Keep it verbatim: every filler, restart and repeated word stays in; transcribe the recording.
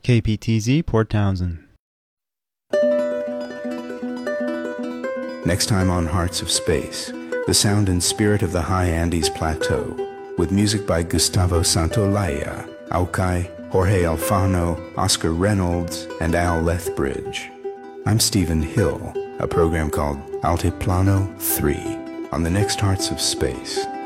K P T Z, Port Townsend. Next time on Hearts of Space, the sound and spirit of the high Andes Plateau, with music by Gustavo Santaolalla, Aukai, Jorge Alfano, Oscar Reynolds, and Al Lethbridge. I'm Stephen Hill, a program called Altiplano three, on the next Hearts of Space.